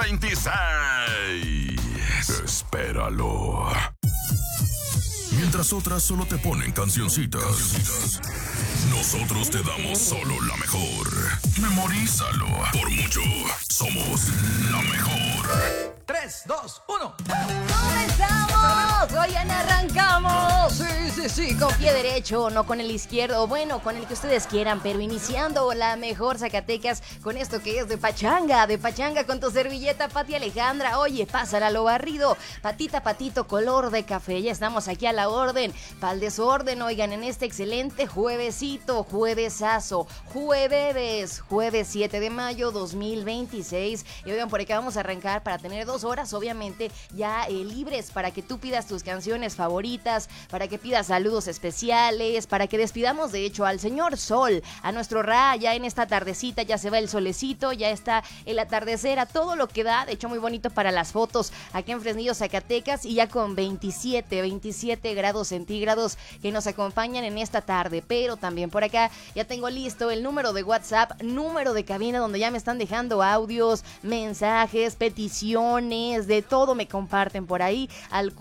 2026. Espéralo. Mientras otras solo te ponen cancioncitas, nosotros te damos solo la mejor. Memorízalo. Por mucho, somos la mejor. 3, 2, 1. ¡Comenzamos! Oigan, arrancamos. Sí, con pie derecho, no con el izquierdo. Bueno, con el que ustedes quieran, pero iniciando la mejor Zacatecas con esto que es de pachanga con tu servilleta, Pati Alejandra. Oye, pásala a lo barrido, patita, patito, color de café. Ya estamos aquí a la orden, pa'l desorden, oigan, en este excelente juevesito, juevesazo, jueves 7 de mayo 2026. Y oigan, por acá vamos a arrancar para tener 2 horas, obviamente, ya libres para que tú pidas tus canciones favoritas, para que pidas saludos especiales, para que despidamos de hecho al señor Sol, a nuestro Ra. Ya en esta tardecita ya se va el solecito, ya está el atardecer a todo lo que da, de hecho muy bonito para las fotos aquí en Fresnillo, Zacatecas, y ya con 27 grados centígrados que nos acompañan en esta tarde. Pero también por acá ya tengo listo el número de WhatsApp, número de cabina, donde ya me están dejando audios, mensajes, peticiones, de todo me comparten por ahí al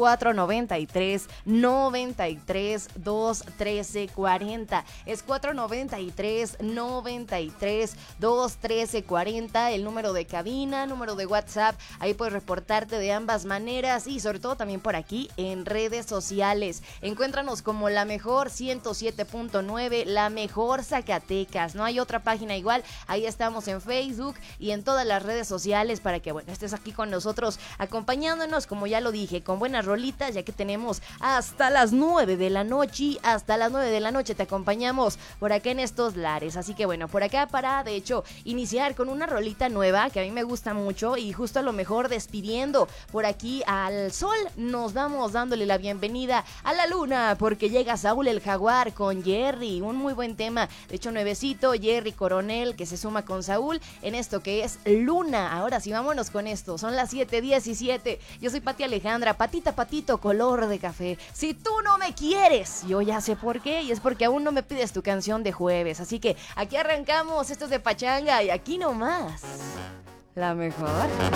493-93-213-40. Es 493-93-213-40, el número de cabina, número de WhatsApp. Ahí puedes reportarte de ambas maneras y sobre todo también por aquí en redes sociales. Encuéntranos como La Mejor 107.9, La Mejor Zacatecas. No hay otra página igual. Ahí estamos en Facebook y en todas las redes sociales para que, bueno, estés aquí con nosotros acompañándonos, como ya lo dije, con buenas rolitas, ya que tenemos hasta las 9 de la noche. Hasta las 9 de la noche te acompañamos por acá en estos lares. Así que bueno, por acá para, de hecho, iniciar con una rolita nueva que a mí me gusta mucho y justo a lo mejor despidiendo por aquí al sol, nos vamos dándole la bienvenida a la luna, porque llega Saúl el Jaguar con Jerry, un muy buen tema, de hecho nuevecito, Jerry Coronel que se suma con Saúl en esto que es Luna. Ahora sí, vámonos con esto, son las 7:17, yo soy Pati Alejandra, patita, patito, color de café. Si tú no me quieres, yo ya sé por qué, y es porque aún no me pides tu canción de jueves, así que aquí arrancamos, esto es de pachanga y aquí nomás La Mejor.